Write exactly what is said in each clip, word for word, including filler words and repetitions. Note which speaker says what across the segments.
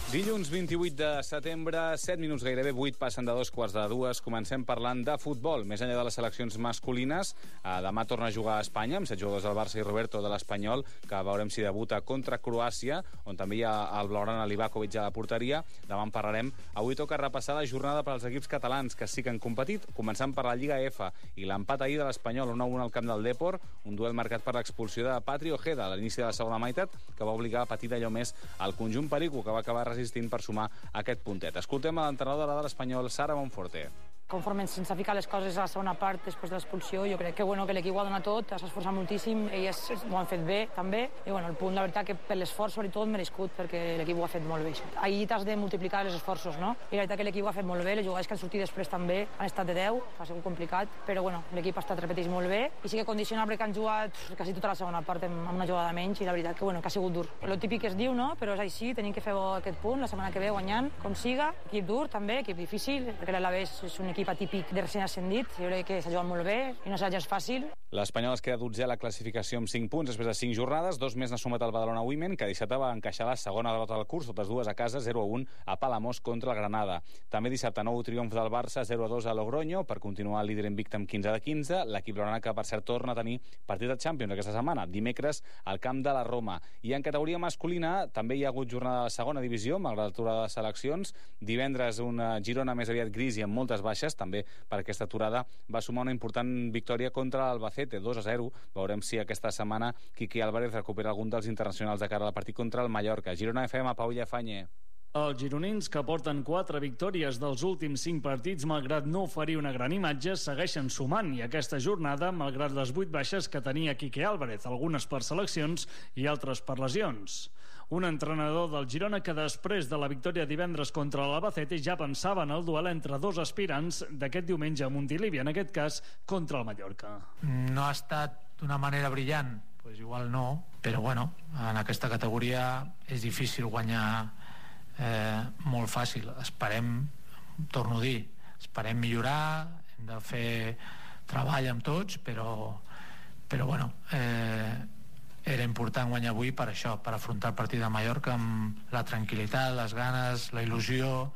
Speaker 1: Dilluns vint-i-vuit de setembre, set minuts gairebé, vuit passen de dos quarts de dues. Comencem parlant de futbol. Més enllà de les seleccions masculines, eh, demà torna a jugar a Espanya, amb set jugadors del Barça i Roberto de l'Espanyol, que veurem si debuta contra Croàcia, on també hi ha el Blaugrana Livakovic a la porteria. Demà en parlarem. Avui toca repassar la jornada per als equips catalans que sí que han competit, començant per la Lliga F i l'empat ahir de l'Espanyol, un a un al camp del Depor, un duel marcat per l'expulsió de Patri Ojeda a l'inici de la segona meitat, que va obligar a patir d'allò més al conjunt perico, que va acabar resistint per sumar aquest puntet. Escoltem a l'entrenadora de l'Espanyol, Sara Monforte.
Speaker 2: Conforme sense ficar les coses a la segona part després de l'expulsió, jo crec que, bueno, que l'equip ho ha donat tot, s'ha esforçat moltíssim, elles ho han fet bé també, i bueno, el punt, la veritat, que per l'esforç sobretot merescut, perquè l'equip ho ha fet molt bé. Ahir t'has de multiplicar els esforços, no? I la veritat que l'equip ho ha fet molt bé, les jugades que han sortit després també han estat de deu, ha sigut complicat, però bueno, l'equip ha estat, repeteix, molt bé, i sí que condicionable que han jugat quasi tota la segona part amb una jugada menys, i la veritat que, bueno, que ha sigut dur. Lo típic que es diu, no? Però és així, tenim que fer aquest punt, la setmana que ve guanyant, com siga, equip dur també, equip difícil, perquè l'Alavés és un equip atípic de recent ascendit, jo crec que s'ha jugat molt bé i no serà gens fàcil.
Speaker 1: L'Espanyol es queda dotzè a la classificació amb cinc punts després de cinc jornades, dos més n'ha sumat el Badalona Women, que dissabte va encaixar la segona derrota del curs, totes dues a casa, zero a un a Palamós contra el Granada. També dissabte nou triomf del Barça, zero a dos a Logroño, per continuar el líder invicte amb quinze de quinze, l'equip blaugrana que per cert torna a tenir partit de Champions aquesta setmana, dimecres al camp de la Roma. I en categoria masculina també hi ha hagut jornada de la segona divisió, malgrat l'aturada de seleccions. Divendres una Girona més aviat gris i amb moltes baixes, també per aquesta aturada va sumar una important victòria contra l'Albacete, dos a zero. Veurem si aquesta setmana Quique Álvarez recupera algun dels internacionals de cara al partit contra el Mallorca. Girona F M, Pau Llafanye.
Speaker 3: Els gironins, que porten quatre victòries dels últims cinc partits, malgrat no oferir una gran imatge, segueixen sumant, i aquesta jornada, malgrat les vuit baixes que tenia Quique Álvarez, algunes per seleccions i altres per lesions. Un entrenador del Girona que després de la victòria divendres contra l'Albacete ja pensava en el duel entre dos aspirants d'aquest diumenge a Montilivi, en aquest cas contra el Mallorca.
Speaker 4: No ha estat d'una manera brillant, pues igual no, però bueno, en aquesta categoria és difícil guanyar Eh, molt fàcil. Esperem, torno a dir, esperem millorar, hem de fer treball amb tots, però però bueno, eh, era important guanyar avui per això, per afrontar el partit de Mallorca amb la tranquil·litat, les ganes, la il·lusió,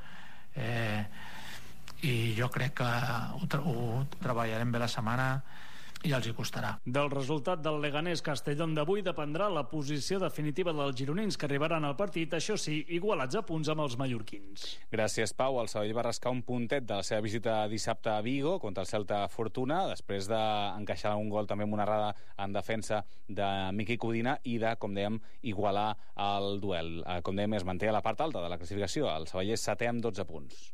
Speaker 4: eh, i jo crec que ho, tra ho treballarem bé la setmana i els hi costarà.
Speaker 3: Del resultat del Leganés Castellón d'avui dependrà la posició definitiva dels gironins, que arribaran al partit, això sí, igualats a punts amb els mallorquins.
Speaker 1: Gràcies, Pau. El Sabadell va rascar un puntet de la seva visita dissabte a Vigo contra el Celta Fortuna, després d'encaixar un gol també amb una errada en defensa de Miqui Codina i de, com dèiem, igualar el duel. Com dèiem, es manté a la part alta de la classificació. El Sabadell és setè amb dotze punts.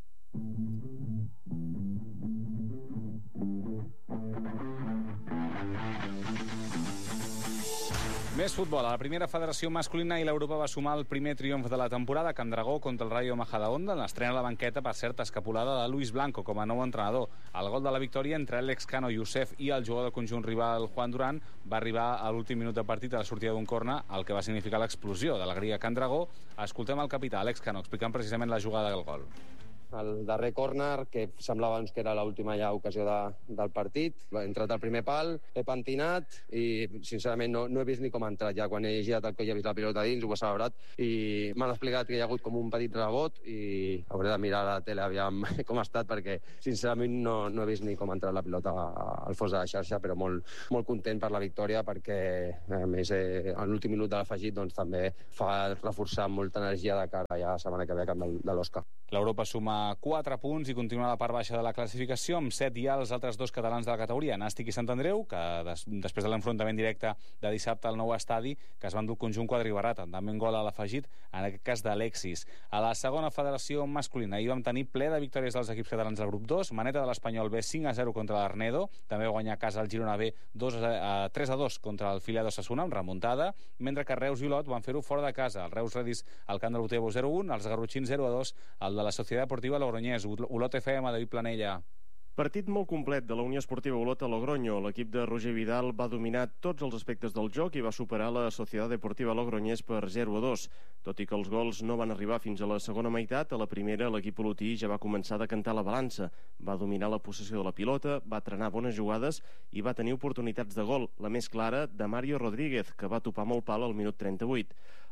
Speaker 1: Més futbol. A la primera federació masculina i l'Europa va sumar el primer triomf de la temporada, Can Dragó contra el Rayo Majadahonda, en l'estrena a la banqueta, per cert, escapulada de Luis Blanco com a nou entrenador. El gol de la victòria entre Alex Cano Youssef i el jugador del conjunt rival Juan Durán va arribar a l'últim minut de partit a la sortida d'un corna, el que va significar l'explosió de l'alegria a Can Dragó. Escoltem el capità, Alex Cano, explicant precisament la jugada del gol.
Speaker 5: El darrer córner, que semblava doncs, que era l'última ja ocasió de, del partit. Ha entrat al primer pal, he pentinat i, sincerament, no, no he vist ni com ha entrat. Ja quan he girat el coll i he vist la pilota dins, ho he celebrat, i m'han explicat que hi ha hagut com un petit rebot i hauré de mirar a la tele aviam com ha estat, perquè, sincerament, no, no he vist ni com ha entrat la pilota al fons de la xarxa, però molt, molt content per la victòria, perquè, a més, eh, en l'últim minut de l'afegit doncs, també fa reforçar molta energia de cara ja la setmana que ve a camp de l'Osca.
Speaker 1: L'Europa suma quatre punts i continua a la part baixa de la classificació, amb set hi ha els altres dos catalans de la categoria, Nàstic i Sant Andreu, que des, després de l'enfrontament directe de dissabte al nou estadi, que es van dur el conjunt quadribarrat, també un gol a l'afegit, en aquest cas d'Alexis. A la segona federació masculina hi vam tenir ple de victòries dels equips catalans del grup dos, Maneta de l'Espanyol B cinc a zero contra l'Arnedo, també va guanyar a casa el Girona B tres a dos contra el filial d'Osasuna, amb remuntada, mentre que Reus i Olot van fer-ho fora de casa. El Reus Redis al camp de l'Utebo zero a un, els garrotxins zero a dos, el de la Societat Deportiva Logroñés. Olot F M, David Planella.
Speaker 6: Partit molt complet de la Unió Esportiva Olot a Logroño. L'equip de Roger Vidal va dominar tots els aspectes del joc i va superar la Societat Deportiva Logroñés per zero a dos. Tot i que els gols no van arribar fins a la segona meitat, a la primera l'equip olotí ja va començar a decantar la balança. Va dominar la possessió de la pilota, va trenar bones jugades i va tenir oportunitats de gol. La més clara, de Mario Rodríguez, que va topar molt pal al minut trenta-vuit.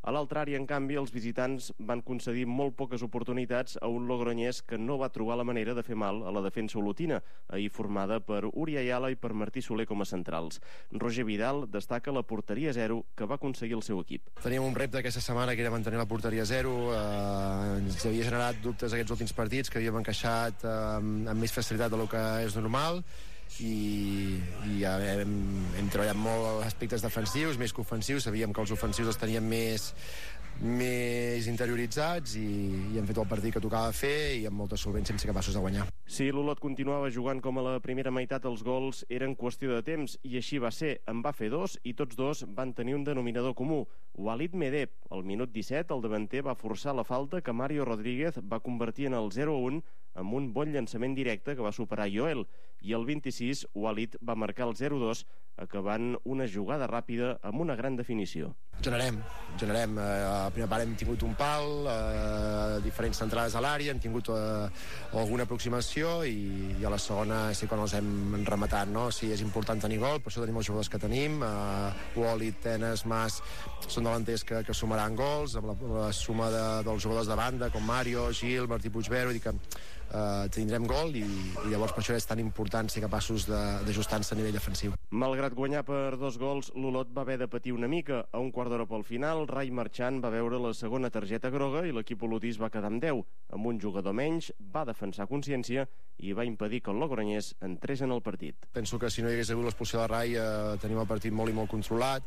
Speaker 6: A l'altra àrea, en canvi, els visitants van concedir molt poques oportunitats a un Logroñés que no va trobar la manera de fer mal a la defensa olotina, ahir formada per Uri Ayala i per Martí Soler com a centrals. Roger Vidal destaca la porteria zero que va aconseguir el seu equip.
Speaker 7: Teníem un repte aquesta setmana que era mantenir la porteria zero. Eh, ens havia generat dubtes aquests últims partits, que havíem encaixat eh, amb més facilitat del que és normal, i, i ja hem, hem treballat molt aspectes defensius, més que ofensius. Sabíem que els ofensius els teníem més, més interioritzats i, i hem fet el partit que tocava fer i amb molta solvència hem sigut capaços de guanyar.
Speaker 6: Si l'Olot continuava jugant com a la primera meitat, els gols eren qüestió de temps, i així va ser. En va fer dos i tots dos van tenir un denominador comú. Walid Medeb, al minut disset, el davanter va forçar la falta que Mario Rodríguez va convertir en el zero a un amb un bon llançament directe que va superar Joel, i al vint-i-sis Walid va marcar el zero a dos acabant una jugada ràpida amb una gran definició.
Speaker 7: Generem, generem. Eh, a la primera part hem tingut un pal, eh, diferents centrades a l'àrea, hem tingut eh, alguna aproximació i, i a la segona sí quan els hem rematat, no? Sí, és important tenir gol, per això tenim els jugadors que tenim. Eh, Walid, Tenes, Mas són davanters que, que sumaran gols, amb la, la suma de, dels jugadors de banda, com Mario, Gil, Martí Puigvero, i que Uh, tindrem gol i, i llavors per això és tan important ser capaços d'ajustar-nos a nivell defensiu.
Speaker 6: Malgrat guanyar per dos gols, l'Olot va haver de patir una mica. A un quart d'hora pel final, Rai Marchant va veure la segona targeta groga i l'equip olotí va quedar amb deu. Amb un jugador menys, va defensar consciència i va impedir que el Logroñés entrés en el partit.
Speaker 7: Penso que si no hi hagués hagut l'expulsió de Rai eh, tenim el partit molt i molt controlat.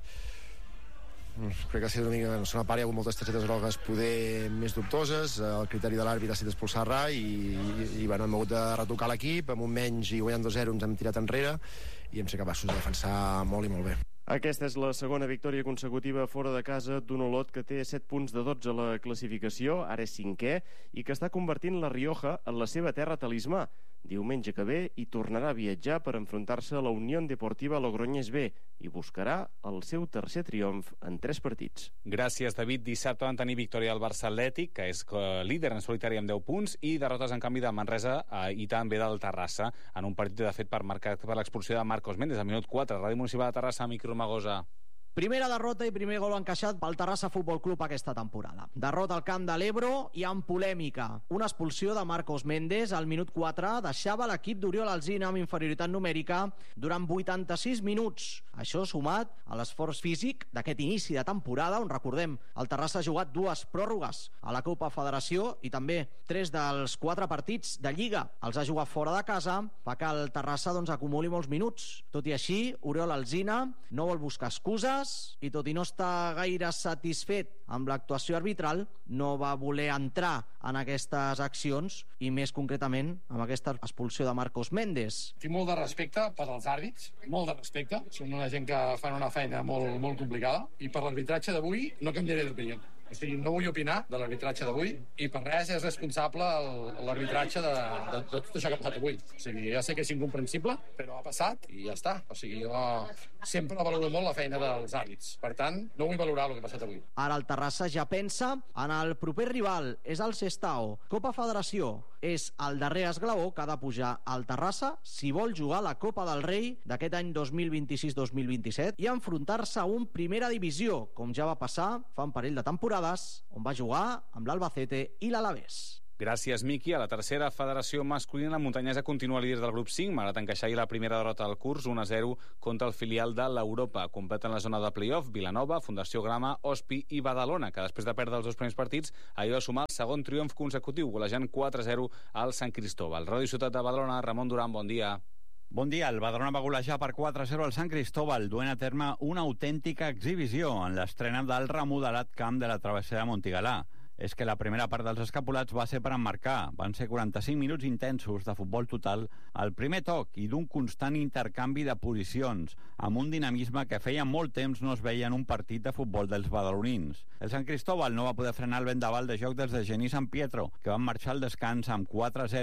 Speaker 7: Crec que ha sigut una mica... En la segona part hi ha hagut moltes targetes grogues poder més dubtoses. El criteri de l'àrbit ha estat expulsar Rai i, i, i bueno, hem hagut de retocar l'equip. Amb un menys i guanyant dos zero ens hem tirat enrere i hem sigut capaços de defensar molt i molt bé.
Speaker 6: Aquesta és la segona victòria consecutiva fora de casa d'un Olot que té set punts de dotze a la classificació, ara és cinquè, i que està convertint la Rioja en la seva terra talismà. Diumenge que ve hi tornarà a viatjar per enfrontar-se a la Unió Deportiva Logroñés B i buscarà el seu tercer triomf en tres partits.
Speaker 1: Gràcies, David. Dissabte van tenir victòria al Barça Atlètic, que és líder en solitari amb deu punts, i derrotes en canvi de Manresa eh, i també del Terrassa, en un partit de fet per marcat per l'expulsió de Marcos Méndez al minut quatre. Ràdio Municipal de Terrassa, Miqui Romagosa.
Speaker 8: Primera derrota i primer gol encaixat pel Terrassa Futbol Club aquesta temporada. Derrota al camp de l'Ebro i amb polèmica. Una expulsió de Marcos Méndez al minut quatre deixava l'equip d'Oriol Alsina amb inferioritat numèrica durant vuitanta-sis minuts. Això sumat a l'esforç físic d'aquest inici de temporada, on recordem, el Terrassa ha jugat dues pròrrogues a la Copa Federació i també tres dels quatre partits de Lliga els ha jugat fora de casa, fa que el Terrassa doncs, acumuli molts minuts. Tot i així, Oriol Alsina no vol buscar excuses i tot i no estar gaire satisfet amb l'actuació arbitral, no va voler entrar en aquestes accions i més concretament amb aquesta expulsió de Marcos Méndez.
Speaker 9: Tinc molt de respecte per als àrbits, molt de respecte. Són una gent que fan una feina molt, molt complicada i per l'arbitratge d'avui no canviaré d'opinió. O sigui, no vull opinar de l'arbitratge d'avui i per res és responsable l'arbitratge de, de, de tot això que ha passat avui. O sigui, ja sé que és incomprensible, però ha passat i ja està. O sigui, jo sempre valoro molt la feina dels àrbits. Per tant, no vull valorar el que ha passat avui.
Speaker 8: Ara el Terrassa ja pensa en el proper rival, és el Sestao. Copa Federació és el darrer esglaó que ha de pujar al Terrassa si vol jugar la Copa del Rei d'aquest any dos mil vint-i-sis dos mil vint-i-set i enfrontar-se a un Primera Divisió, com ja va passar fa un parell de temporades, on va jugar amb l'Albacete i l'Alavés.
Speaker 1: Gràcies, Miqui. A la tercera federació masculina, la muntanyesa continua líder del grup cinc, malgrat encaixar la primera derrota del curs, un a zero contra el filial de l'Europa. Completen la zona de play-off Vilanova, Fundació Grama, Ospi i Badalona, que després de perdre els dos primers partits ahir va sumar el segon triomf consecutiu, golejant quatre a zero al Sant Cristóbal. Ràdio Ciutat de Badalona, Ramon Duran, bon dia.
Speaker 10: Bon dia. El Badalona va golejar per quatre a zero al Sant Cristóbal, duent a terme una autèntica exhibició en l'estrena del remodelat camp de la travessera de Montigalà. És que la primera part dels escapulats va ser per emmarcar. Van ser quaranta-cinc minuts intensos de futbol total al primer toc i d'un constant intercanvi de posicions, amb un dinamisme que feia molt temps no es veia en un partit de futbol dels badalonins. El Sant Cristóbal no va poder frenar el vendaval de joc dels de Geni San Pietro, que van marxar al descans amb quatre a zero.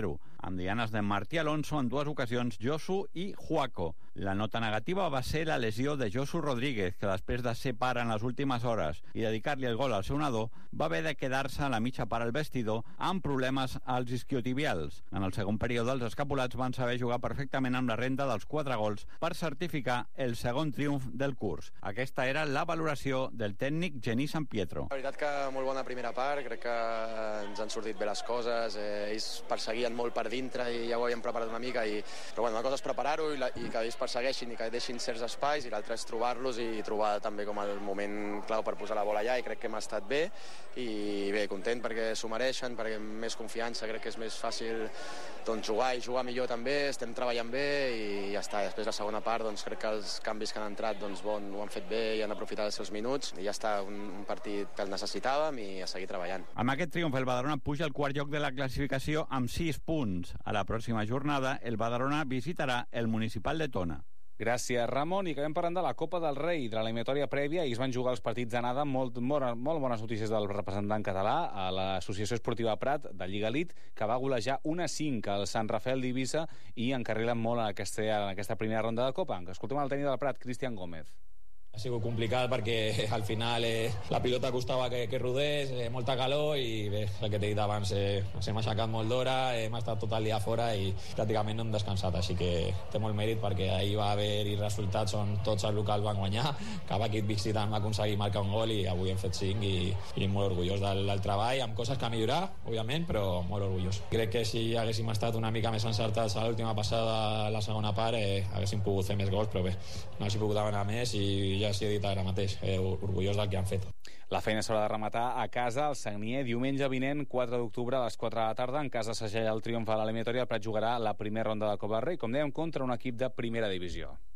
Speaker 10: amb dianes de Martí Alonso en dues ocasions, Josu i Juaco. La nota negativa va ser la lesió de Josu Rodríguez, que després de ser pare en les últimes hores i dedicar-li el gol al seu nadó, va haver de quedar-se a la mitja part al vestidor amb problemes als isquiotibials. En el segon període, els escapulats van saber jugar perfectament amb la renda dels quatre gols per certificar el segon triomf del curs. Aquesta era la valoració del tècnic Genís San Pietro.
Speaker 11: La veritat que molt bona primera part, crec que ens han sortit bé les coses, eh, ells perseguien molt per dintre i ja ho havíem preparat una mica, i... però bueno, una cosa és preparar-ho i, la... i que ells persegueixin i que deixin certs espais, i l'altra és trobar-los i trobar també com el moment clau per posar la bola allà, i crec que hem estat bé, i bé, content perquè s'ho mereixen, perquè amb més confiança crec que és més fàcil doncs, jugar i jugar millor també, estem treballant bé i ja està. I després la segona part doncs, crec que els canvis que han entrat doncs, bon, ho han fet bé i han aprofitat els seus minuts, i ja està, un, un partit que el necessitàvem i a seguir treballant.
Speaker 10: Amb aquest triomf el Badalona puja al quart lloc de la classificació amb sis punts. A la pròxima jornada el Badalona visitarà el Municipal de Tona.
Speaker 1: Gràcies, Ramon. I acabem parlant de la Copa del Rei, de la eliminatòria prèvia, i es van jugar els partits d'anada. Molt, molt, molt bones notícies del representant català a l'Associació Esportiva Prat de Lliga Elite, que va golejar un a cinc al Sant Rafael d'Eivissa i encarrilen molt en aquesta, en aquesta primera ronda de Copa. Escoltem el tècnic del Prat, Cristian Gómez.
Speaker 12: Ha sigut complicat perquè al final eh, la pilota costava que, que rodés, eh, molta calor, i bé, el que t'he dit abans, eh, ens hem aixecat molt d'hora, eh, hem estat tot el dia fora i pràcticament no hem descansat, així que té molt mèrit perquè ahir va haver-hi resultats on tots els locals van guanyar, cada equip visitant va aconseguir marcar un gol i avui hem fet cinc, i, i molt orgullós del, del treball, amb coses que millorar, òbviament, però molt orgullós. Crec que si haguéssim estat una mica més encertats a l'última passada, a la segona part, eh, haguéssim pogut fer més gols, però bé, no els hi puc demanar més i ja s'hi he dit ara mateix, eh, orgullós del que han fet.
Speaker 1: La feina s'haurà de rematar a casa al Sagnier diumenge vinent, quatre d'octubre a les quatre de la tarda. En cas de segellar el triomf a l'eliminatòria, el Prat jugarà la primera ronda de Copa del Rei, com dèiem, contra un equip de primera divisió.